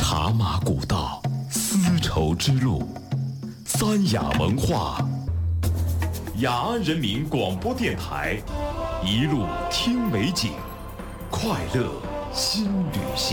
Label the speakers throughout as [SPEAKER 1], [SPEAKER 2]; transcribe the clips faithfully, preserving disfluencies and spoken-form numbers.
[SPEAKER 1] 茶马古道，丝绸之路，三雅文化，雅安人民广播电台，一路听美景，快乐新旅行。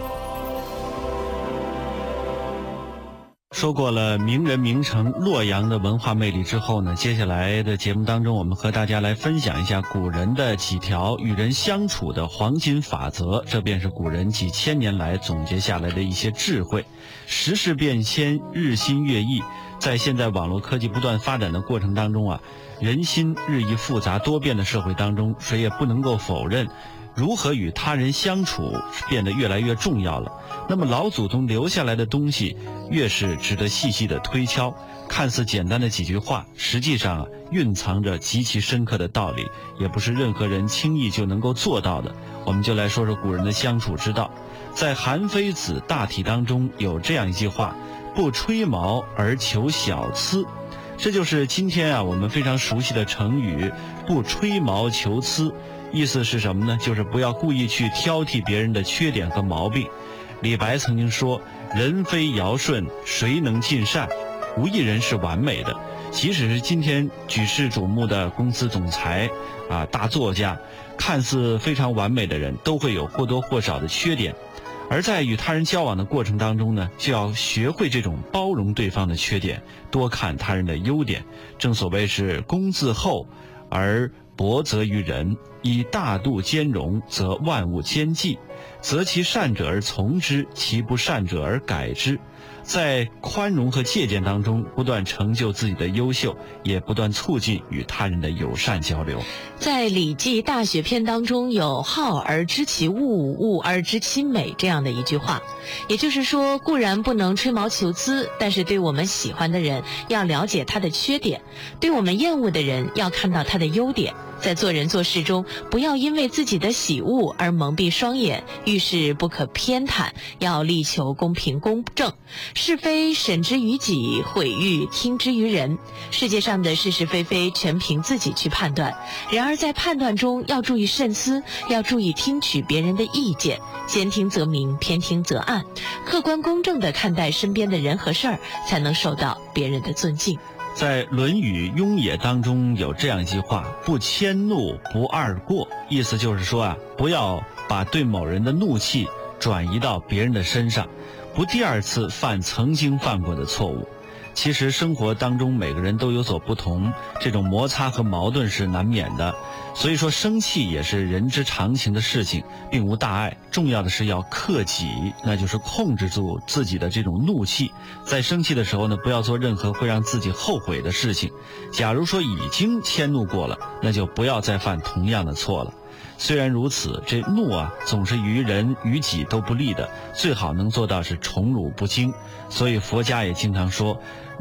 [SPEAKER 2] 说过了名人名城洛阳的文化魅力之后呢，接下来的节目当中，我们和大家来分享一下古人的几条与人相处的黄金法则，这便是古人几千年来总结下来的一些智慧。时事变迁，日新月异，在现在网络科技不断发展的过程当中啊，人心日益复杂多变的社会当中，谁也不能够否认如何与他人相处变得越来越重要了。那么老祖宗留下来的东西越是值得细细的推敲，看似简单的几句话，实际上啊蕴藏着极其深刻的道理，也不是任何人轻易就能够做到的。我们就来说说古人的相处之道。在韩非子大体当中有这样一句话：不吹毛而求小疵。这就是今天啊我们非常熟悉的成语不吹毛求疵。意思是什么呢？就是不要故意去挑剔别人的缺点和毛病。李白曾经说，人非尧舜，谁能尽善？无一人是完美的。即使是今天举世瞩目的公司总裁啊，大作家，看似非常完美的人，都会有或多或少的缺点。而在与他人交往的过程当中呢，就要学会这种包容对方的缺点，多看他人的优点。正所谓是公自厚而薄责于人，以大度兼容，则万物兼济。择其善者而从之，其不善者而改之。在宽容和借鉴当中，不断成就自己的优秀，也不断促进与他人的友善交流。
[SPEAKER 3] 在《礼记·大学篇》当中有“好而知其物，物而知其美”这样的一句话，也就是说，固然不能吹毛求疵，但是对我们喜欢的人要了解他的缺点，对我们厌恶的人要看到他的优点。在做人做事中，不要因为自己的喜恶而蒙蔽双眼，遇事不可偏袒，要力求公平公正。是非审之于己，毁誉听之于人。世界上的是是非非全凭自己去判断，然而在判断中要注意慎思，要注意听取别人的意见，兼听则明，偏听则暗，客观公正地看待身边的人和事儿，才能受到别人的尊敬。
[SPEAKER 2] 在《论语·雍也》当中有这样一句话：不迁怒，不贰过。意思就是说啊，不要把对某人的怒气转移到别人的身上，不第二次犯曾经犯过的错误。其实生活当中每个人都有所不同，这种摩擦和矛盾是难免的，所以说生气也是人之常情的事情，并无大碍。重要的是要克己，那就是控制住自己的这种怒气。在生气的时候呢，不要做任何会让自己后悔的事情。假如说已经迁怒过了，那就不要再犯同样的错了。虽然如此，这怒啊总是于人于己都不利的，最好能做到是宠辱不惊。所以佛家也经常说，